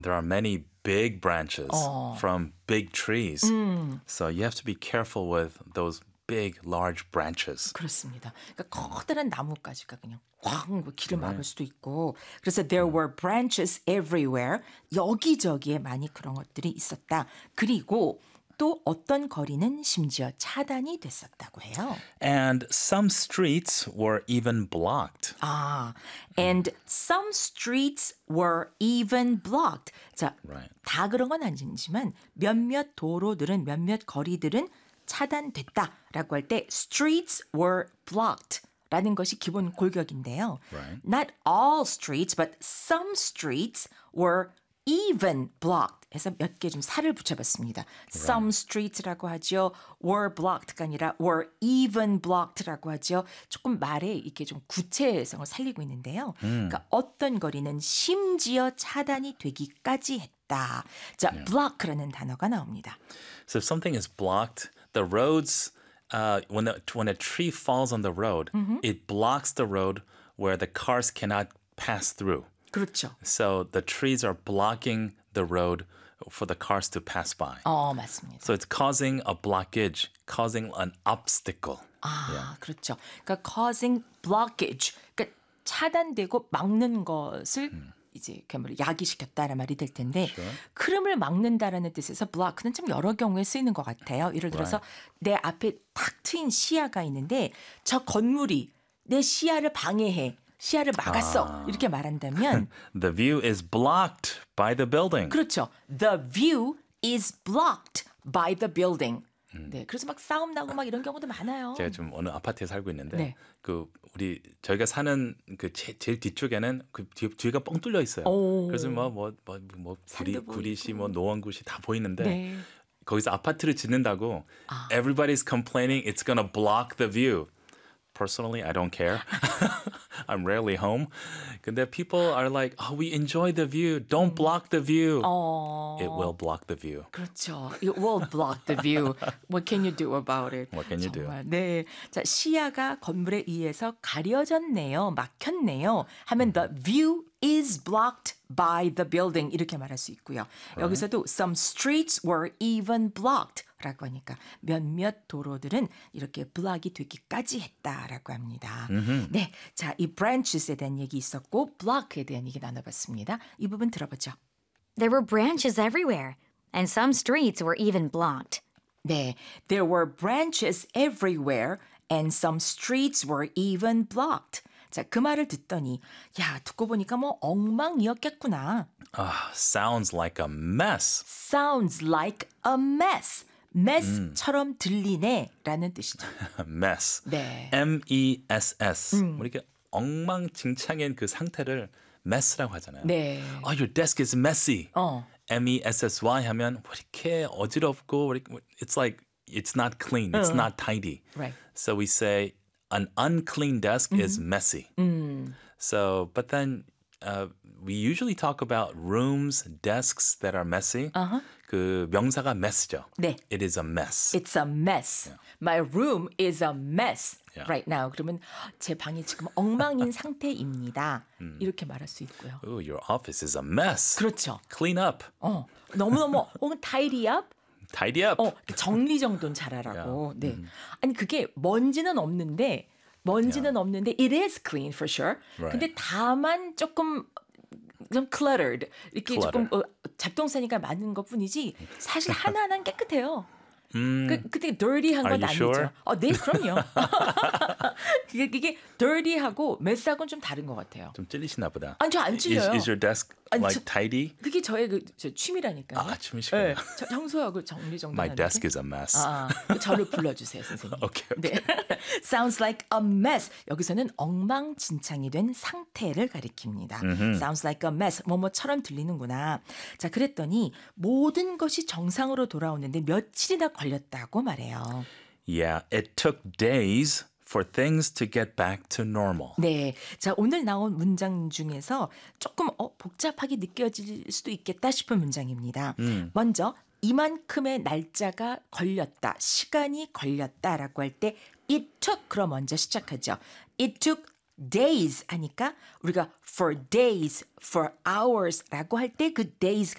there are many big branches from big trees. So you have to be careful with those big, large branches. 그렇습니다. 그러니까 커다란 나뭇가지가 그냥 꽝 길을 막을 수도 있고 그래서 there were branches everywhere. 여기저기에 많이 그런 것들이 있었다. 그리고 또 어떤 거리는 심지어 차단이 됐었다고 해요. And some streets were even blocked. And some streets were even blocked. 자, Right. 다 그런 건 아니지만 몇몇 도로들은 몇몇 거리들은 차단됐다라고 할 때 streets were blocked. 라는 것이 기본 골격인데요. Right. Not all streets, but some streets were even blocked. 해서 몇 개 좀 살을 붙여봤습니다. Some streets라고 하죠. were blocked가 아니라 were even blocked라고 하죠. 조금 말에 이렇게 좀 구체성을 살리고 있는데요. 그러니까 어떤 거리는 심지어 차단이 되기까지 했다. 자, block라는 단어가 나옵니다. So if something is blocked, the roads, when a tree falls on the road, it blocks the road where the cars cannot pass through. 그렇죠. So the trees are blocking the road for the cars to pass by. 맞습니다. So it's causing a blockage, causing an obstacle. 그렇죠. 그러니까 causing blockage, 그러니까 차단되고 막는 것을 이제 그야말로 야기시켰다라는 말이 될 텐데 흐름을 막는다라는 뜻에서 block는 참 여러 경우에 쓰이는 것 같아요. 예를 들어서 내 앞에 탁 트인 시야가 있는데 저 건물이 내 시야를 방해해. 시야를 막았어. 이렇게 말한다면 The view is blocked by the building. 그렇죠. The view is blocked by the building. 네, 그래서 막 싸움 나고 막 이런 경우도 많아요. 제가 좀 어느 아파트에 살고 있는데 네. 저희가 사는 그 제일 뒤쪽에는 그 뒤가 뻥 뚫려 있어요. 그래서 뭐 구리시 뭐 노원구시 다 보이는데 네. 거기서 아파트를 짓는다고 everybody's complaining it's gonna block the view. Personally, I don't care. I'm rarely home. 근데 people are like, oh, we enjoy the view. Don't block the view. It will block the view. 그렇죠. It will block the view. What can you do about it? What can you do? 정말, 네. 자, 시야가 건물에 의해서 가려졌네요. 막혔네요. 하면 the view is blocked by the building 이렇게 말할 수 있고요. 여기서도 some streets were even blocked 라고 하니까 몇몇 도로들은 이렇게 블락이 되기까지 했다라고 합니다. 네, 자, 이 branches에 대한 얘기 있었고 block에 대한 얘기 나눠봤습니다. 이 부분 들어보죠. There were branches everywhere, and some streets were even blocked. 네, there were branches everywhere and some streets were even blocked. 자, 그 말을 듣더니 야, 듣고 보니까 뭐 엉망이었겠구나. Sounds like a mess. Sounds like a mess. mess처럼 들리네라는 뜻이죠. mess. 네. M-E-S-S. 뭐 이렇게 엉망진창인 그 상태를 mess라고 하잖아요. 네. Oh, your desk is messy. M-E-S-S-Y 하면 뭐 이렇게 어지럽고 it's like it's not clean. It's not tidy. Right. So we say an unclean desk is messy. So, but then we usually talk about rooms, desks that are messy. 그 명사가 mess죠. 네. It is a mess. It's a mess. My room is a mess Yeah. right now. 그러면 제 방이 지금 엉망인 상태입니다. 이렇게 말할 수 있고요. Ooh, your office is a mess. 그렇죠. Clean up. 너무너무 혹은 tidy up. Tidy up. 정리정돈 잘하라고. 네. 아니 그게 먼지는 없는데 it is clean for sure. Right. 근데 다만 조금 좀 cluttered. 이렇게 조금 잡동사니까 많은 것뿐이지 사실 하나하나는 깨끗해요. 그때 dirty한 건 Are you 아니죠. sure? 네, 그럼요. 이게 dirty하고 mess하고는 좀 다른 것 같아요. 좀 찔리시나 보다. 아니, 저 안 찔려요. Is your desk 아니, like tidy? 그게 저의 저 취미라니까요. 취미시구나. 네, 청소하고 정리정돈하는 My 게. desk is a mess. 저를 불러주세요, 선생님. Okay. 네. Sounds like a mess. 여기서는 엉망진창이 된 상태를 가리킵니다. Sounds like a mess. 뭐뭐처럼 들리는구나. 자, 그랬더니 모든 것이 정상으로 돌아오는데 며칠이나 걸렸다고 말해요. Yeah, it took days for things to get back to normal. 네. 자, 오늘 나온 문장 중에서 조금 복잡하게 느껴질 수도 있겠다 싶은 문장입니다. 먼저 이만큼의 날짜가 걸렸다, 시간이 걸렸다라고 할 때 it took 그럼 먼저 시작하죠. It took days 하니까 우리가 for days, for hours라고 할 때 그 days가